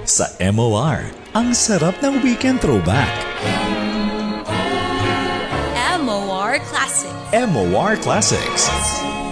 Sa MOR, ang sarap ng weekend throwback. MOR Classic. MOR Classics.